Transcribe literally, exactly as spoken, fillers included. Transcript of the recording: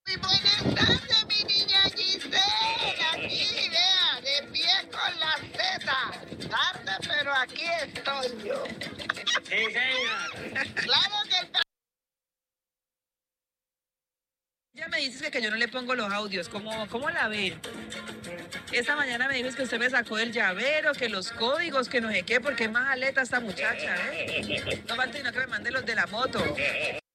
Muy buenas tardes, mi niña Giselle. Aquí, vea, de pie con la Z. Tarde, pero aquí estoy yo. Sí, señor. Claro que el Ya me dices que, que yo no le pongo los audios. ¿Cómo, cómo la ven? Esta mañana me dijo que usted me sacó el llavero, que los códigos, que no sé qué, porque es más aleta esta muchacha, ¿eh? No falta sino que me mande los de la moto.